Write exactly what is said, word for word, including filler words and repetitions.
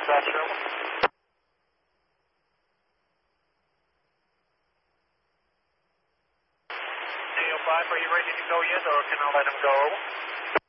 industrial. D O five, are you ready to go yet, or can I let him go?